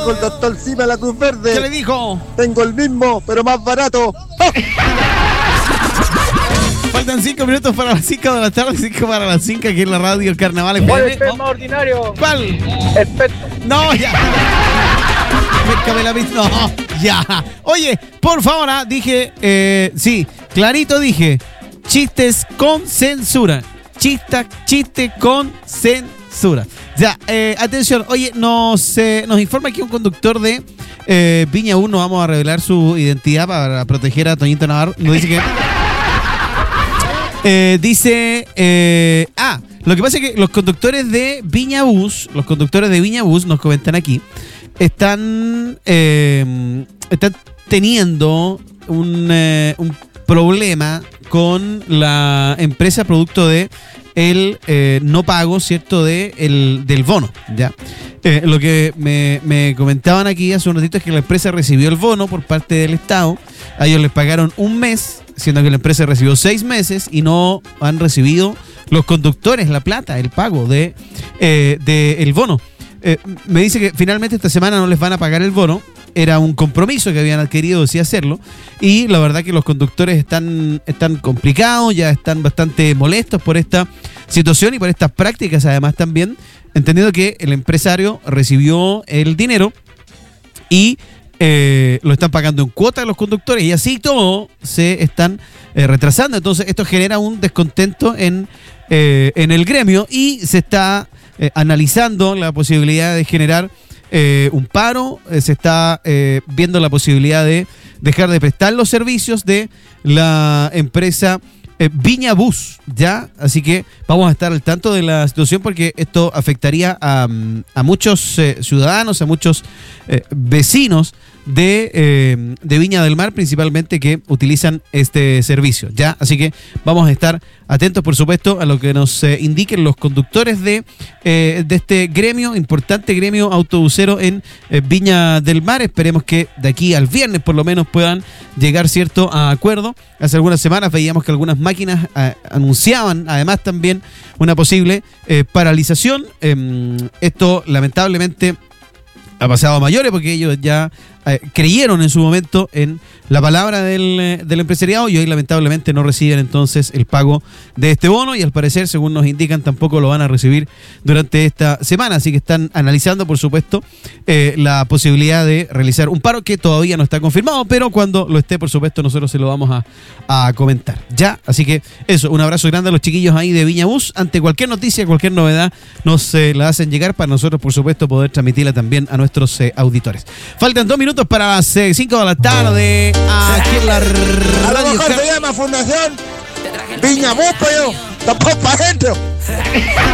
dijo el doctor Sima la Cruz Verde? ¿Qué le dijo? Tengo el mismo, pero más barato. Faltan 5 minutos para las 5 de la tarde, 5 para las 5 aquí en la radio El Carnaval FM. ¿Cuál es el más ordinario? ¿Cuál? Espeto. No, ya. No, ya. Oye, por favor, dije, sí, clarito dije, chistes con censura. Chiste con censura. Ya, atención, oye, nos informa aquí un conductor de Viña 1, vamos a revelar su identidad para proteger a Toñito Navarro. Nos dice que... lo que pasa es que los conductores de Viña Bus nos comentan aquí, están teniendo un problema con la empresa producto de el no pago, ¿cierto?, del bono, ¿ya? Lo que me comentaban aquí hace un ratito es que la empresa recibió el bono por parte del Estado. A ellos les pagaron un mes, siendo que la empresa recibió 6 meses y no han recibido los conductores la plata, el pago de el bono. Me dice que finalmente esta semana no les van a pagar el bono. Era un compromiso que habían adquirido, sí, hacerlo. Y la verdad que los conductores están complicados, ya están bastante molestos por esta situación y por estas prácticas, además también, entendiendo que el empresario recibió el dinero y lo están pagando en cuota a los conductores y así todo se están retrasando. Entonces esto genera un descontento en el gremio y se está analizando la posibilidad de generar un paro. Se está viendo la posibilidad de dejar de prestar los servicios de la empresa Viña Bus, ¿ya? Así que vamos a estar al tanto de la situación porque esto afectaría a muchos ciudadanos, a muchos vecinos de Viña del Mar, principalmente, que utilizan este servicio, ¿ya? Así que vamos a estar atentos, por supuesto, a lo que nos indiquen los conductores de este gremio, importante gremio autobusero en Viña del Mar. Esperemos que de aquí al viernes, por lo menos, puedan llegar, ¿cierto?, a acuerdo. Hace algunas semanas veíamos que algunas máquinas anunciaban, además, también una posible paralización. Esto, lamentablemente, ha pasado a mayores porque ellos ya creyeron en su momento en la palabra del empresariado y hoy lamentablemente no reciben entonces el pago de este bono y al parecer, según nos indican, tampoco lo van a recibir durante esta semana. Así que están analizando, por supuesto, la posibilidad de realizar un paro que todavía no está confirmado, pero cuando lo esté, por supuesto, nosotros se lo vamos a comentar. Ya, así que eso, un abrazo grande a los chiquillos ahí de Viña Bus. Ante cualquier noticia, cualquier novedad, nos la hacen llegar para nosotros, por supuesto, poder transmitirla también a nuestros auditores. Faltan 2 minutos para las 5 de la tarde aquí en la radio. A lo mejor se llama Fundación Viña Bus, pero tampoco para adentro.